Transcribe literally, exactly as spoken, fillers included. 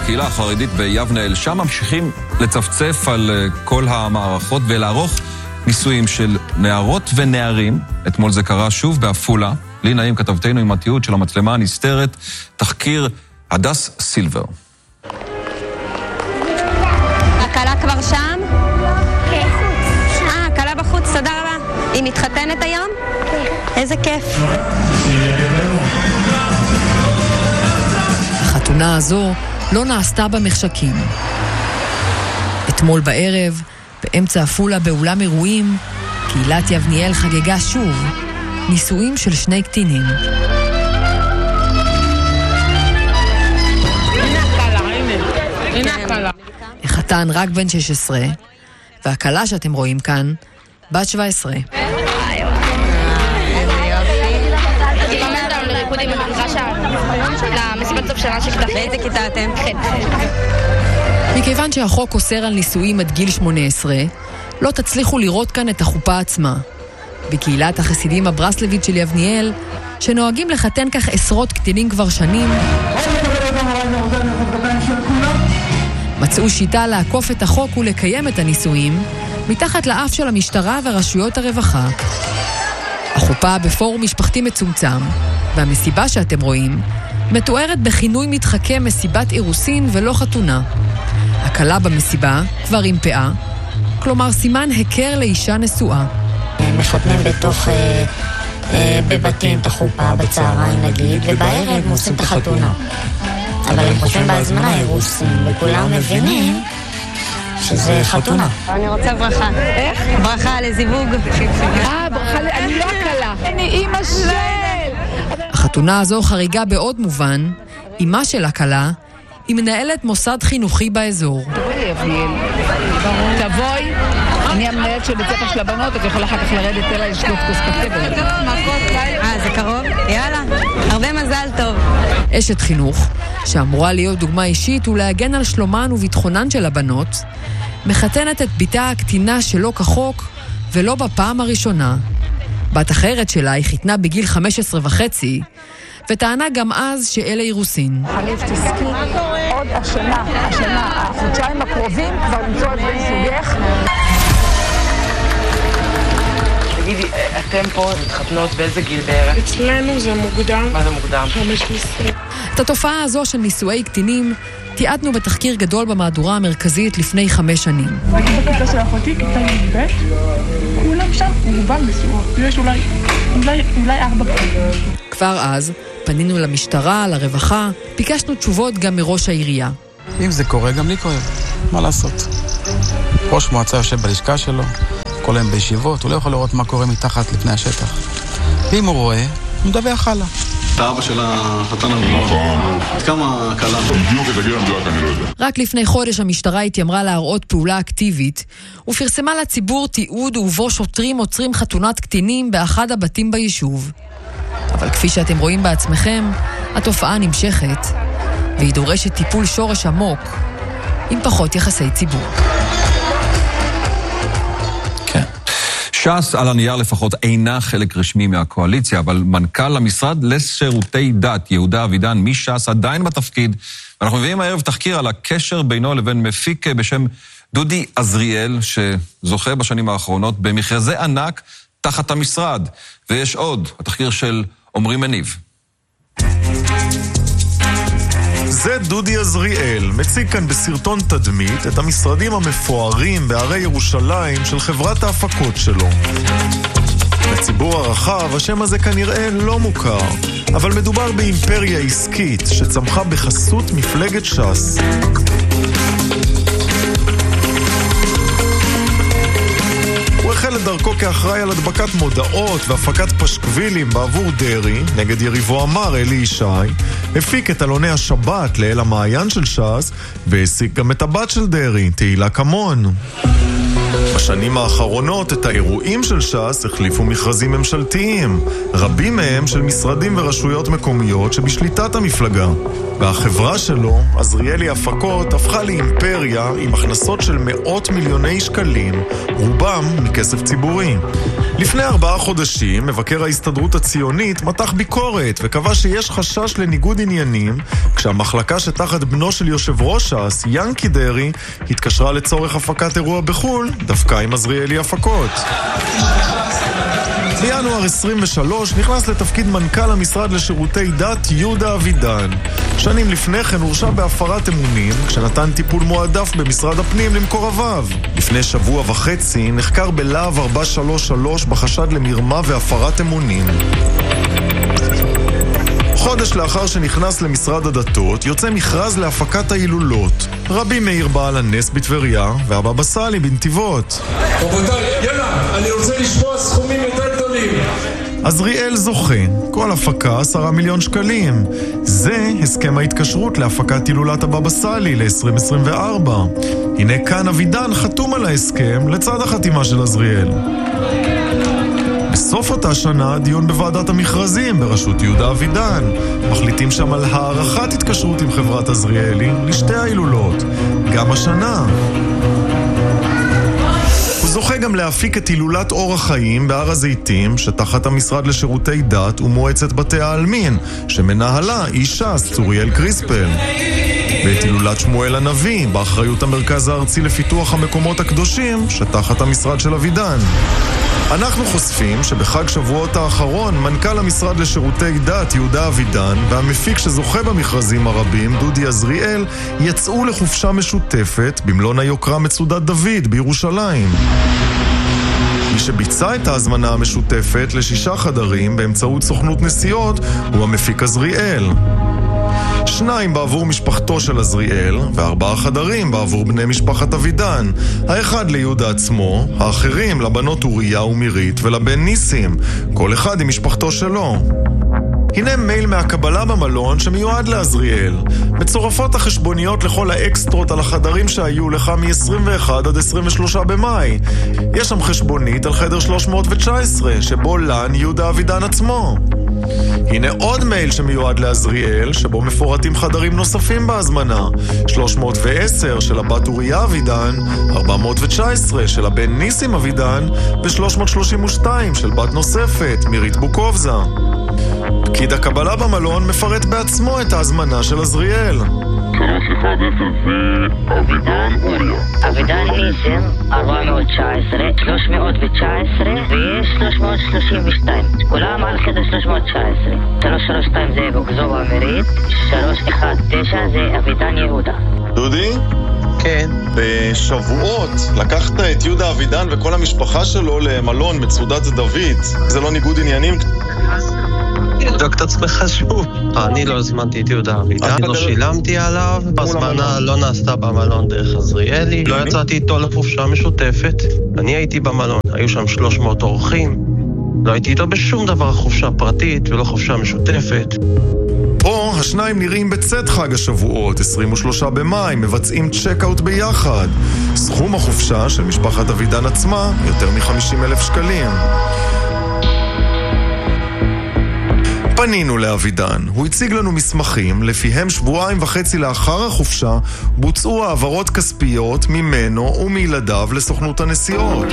הקהילה החרדית ביבנאל, שם ממשיכים לצפצף על כל המערכות ולערוך ניסויים של נערות ונערים. אתמול זה קרה שוב בעפולה. לי נעים כתבתנו עם התיעוד של המצלמה הנסתרת, תחקיר הדס סילבר. הקהלה כבר שם? כן. אה, הקהלה בחוץ, תודה רבה. היא מתחתנת היום? כן. איזה כיף. החתונה הזו לא נעשתה במחשכים. אתמול בערב, באמצע עפולה באולם אירועים, קהילת יבניאל חגגה שוב נישואים של שני קטינים. החתן רק בן שש עשרה, והקהלה שאתם רואים כאן, בת שבע עשרה. באיזה כיתה אתם? מכיוון שהחוק אוסר על נישואים עד גיל שמונה עשרה, לא תצליחו לראות כאן את החופה עצמה. בקהילת החסידים הברסלבית של יבניאל, שנוהגים לחתן כך עשרות קטינים כבר שנים, מצאו שיטה לעקוף את החוק ולקיים את הנישואים מתחת לאף של המשטרה ורשויות הרווחה. החופה בפורום משפחתי מצומצם, והמסיבה שאתם רואים מתוארת בכינוי מתחכם מסיבת אירוסין ולא חתונה. הקלה במסיבה כבר עם פאה, כלומר סימן הכר לאישה נשואה. מחתנים בתוך, אה, אה, בבתים את החופה בצהריים נגיד, ובערב עושים את החתונה. אבל הם חושבים בהזמנה אירוסין, וכולם מבינים שזה חתונה. אני רוצה ברכה. איך? ברכה לזיווג. אה, ברכה, אני לא הקלה. אני אימא של... החתונה הזו חריגה בעוד מובן. אימא של הקלה היא מנהלת מוסד חינוכי באזור. תבואי יבניאל. תבואי. אני המנהלת של בית ספר של הבנות, את יכולה אחר כך לרדת אליי לשתות כוס קפה. אה, זה קרוב? יאללה. הרבה מזל טוב. אשת חינוך, שאמורה להיות דוגמה אישית ולהגן על שלומן וביטחונן של הבנות, מחתנת את ביתה הקטינה שלא כחוק ולא בפעם הראשונה. בת אחרת שלה היא חיתנה בגיל חמש עשרה וחצי, וטענה גם אז שאלה אירוסין. חליף תסקי, עוד השנה, השנה, החודשיים הקרובים כבר למצוא את בן זוגך. תגידי, אתם פה מתחתנות באיזה גיל בערך? אצלנו זה מוקדם. מה זה מוקדם? חמש עשרה. את התופעה הזו של נישואי קטינים תיעדנו בתחקיר גדול במהדורה המרכזית לפני חמש שנים. רק בכיתה של אחותי, כיתה י"ב, כולם שם מובן בסיוע. יש אולי, אולי, אולי ארבע פעמים. כבר אז פנינו למשטרה, לרווחה, ביקשנו תשובות גם מראש העירייה. אם זה קורה, גם לי כואב. מה לעשות? ראש מועצה יושב בלשכה שלו, כל היום בישיבות, הוא לא יכול לראות מה קורה מתחת לפני השטח. ואם הוא רואה, הוא מדווח הלאה. את האבא של החתן המדובר. עד כמה קלה? בדיוק את הגיל המדויק, אני לא יודע. רק לפני חודש המשטרה התיימרה להראות פעולה אקטיבית, ופרסמה לציבור תיעוד ובו שוטרים עוצרים חתונת קטינים באחד הבתים ביישוב. אבל כפי שאתם רואים בעצמכם, התופעה נמשכת, והיא דורשת טיפול שורש עמוק, עם פחות יחסי ציבור. ש"ס על הנייר לפחות אינה חלק רשמי מהקואליציה, אבל מנכ"ל המשרד לשירותי דת, יהודה אבידן, מש"ס עדיין בתפקיד, ואנחנו מביאים הערב תחקיר על הקשר בינו לבין מפיק בשם דודי עזריאל, שזוכה בשנים האחרונות במכרזי ענק תחת המשרד. ויש עוד, התחקיר של עומרי מניב. זה דודי עזריאל, מציג כאן בסרטון תדמית את המשרדים המפוארים בערי ירושלים של חברת ההפקות שלו. לציבור הרחב השם הזה כנראה לא מוכר, אבל מדובר באימפריה עסקית שצמחה בחסות מפלגת ש"ס. הוא החל את דרכו כאחראי על הדבקת מודעות והפקת פשקווילים בעבור דרי, נגד יריבו אמר אלי ישי, הפיק את אלוני השבת לאל המעיין של ש"ס, והעסיק גם את הבת של דרי, תהילה כמון. בשנים האחרונות את האירועים של ש"ס החליפו מכרזים ממשלתיים, רבים מהם של משרדים ורשויות מקומיות שבשליטת המפלגה. והחברה שלו, עזריאלי הפקות, הפכה לאימפריה עם הכנסות של מאות מיליוני שקלים, רובם מכסף ציבורי. לפני ארבעה חודשים, מבקר ההסתדרות הציונית מתח ביקורת וקבע שיש חשש לניגוד עניינים, כשהמחלקה שתחת בנו של יושב ראש ש"ס, ינקי דרי, התקשרה לצורך הפקת אירוע בחול, דווקא עם עזריאלי הפקות. בינואר עשרים ושלוש נכנס לתפקיד מנכ"ל המשרד לשירותי דת יהודה אבידן. שנים לפני כן הורשע בהפרת אמונים כשנתן טיפול מועדף במשרד הפנים למקורביו. לפני שבוע וחצי נחקר בלהב ארבע שלוש שלוש בחשד למרמה והפרת אמונים. חודש לאחר שנכנס למשרד הדתות יוצא מכרז להפקת ההילולות. רבי מאיר בעל הנס בטבריה והבבא סאלי בנתיבות. רבותיי, יאללה, אני רוצה לשמוע סכומים יותר גדולים. עזריאל זוכה, כל הפקה עשרה מיליון שקלים. זה הסכם ההתקשרות להפקת הילולת הבבא סאלי ל-עשרים עשרים וארבע. הנה כאן אבידן חתום על ההסכם לצד החתימה של עזריאל. בסוף אותה שנה דיון בוועדת המכרזים בראשות יהודה אבידן. מחליטים שם על הערכת התקשרות עם חברת עזריאלי לשתי ההילולות. גם השנה. הוא זוכה גם להפיק את הילולת אור החיים בהר הזיתים, שתחת המשרד לשירותי דת ומועצת בתי העלמין, שמנהלה איש ש"ס צוריאל קריספל. ואת הילולת שמואל הנביא, באחריות המרכז הארצי לפיתוח המקומות הקדושים, שתחת המשרד של אבידן. אנחנו חושפים שבחג שבועות האחרון מנכ"ל המשרד לשירותי דת יהודה אבידן והמפיק שזוכה במכרזים הרבים דודי עזריאל יצאו לחופשה משותפת במלון היוקרה מצודת דוד בירושלים. מי שביצע את ההזמנה המשותפת לשישה חדרים באמצעות סוכנות נסיעות הוא המפיק עזריאל. שניים בעבור משפחתו של עזריאל, וארבעה חדרים בעבור בני משפחת אבידן. האחד ליהודה עצמו, האחרים לבנות אוריה ומירית ולבן ניסים, כל אחד עם משפחתו שלו. הנה מייל מהקבלה במלון שמיועד לעזריאל. מצורפות החשבוניות לכל האקסטרות על החדרים שהיו לך מ-עשרים ואחד עד עשרים ושלושה במאי. יש שם חשבונית על חדר שלוש מאות תשע עשרה, שבו לן יהודה אבידן עצמו. הנה עוד מייל שמיועד לעזריאל, שבו מפורטים חדרים נוספים בהזמנה. שלוש מאות ועשר של הבת אוריה אבידן, ארבע מאות תשע עשרה של הבן ניסים אבידן, ו-שלוש מאות שלושים ושתיים של בת נוספת, מירית בוקובזה. פקיד הקבלה במלון מפרט בעצמו את ההזמנה של עזריאל. שלוש אחד אפס זה אבידן אוריה. אבידן ניסים, ארבע מאות תשע עשרה, שלוש מאות תשע עשרה ויש שלוש מאות שלושים ושתיים. כולם על חדר שלוש מאות תשע עשרה. שלוש שלוש שתיים זה בוקזובה אמירית, שלוש אחת תשע זה אבידן יהודה. דודי? כן. בשבועות לקחת את יהודה אבידן וכל המשפחה שלו למלון מצודת דוד. זה לא ניגוד עניינים? תבדוק את עצמך שוב. אני לא הזמנתי את יהודה אבידן, לא שילמתי עליו, הזמנה לא נעשתה במלון דרך עזריאלי, לא יצאתי איתו לחופשה משותפת. אני הייתי במלון, היו שם שלוש מאות אורחים, לא הייתי איתו בשום דבר חופשה פרטית ולא חופשה משותפת. פה השניים נראים בצאת חג השבועות, עשרים ושלושה במאי, מבצעים צ'ק-אוט ביחד. סכום החופשה של משפחת אבידן עצמה יותר מ-חמישים אלף שקלים. פנינו לאבידן, הוא הציג לנו מסמכים, לפיהם שבועיים וחצי לאחר החופשה בוצעו העברות כספיות ממנו ומילדיו לסוכנות הנסיעות.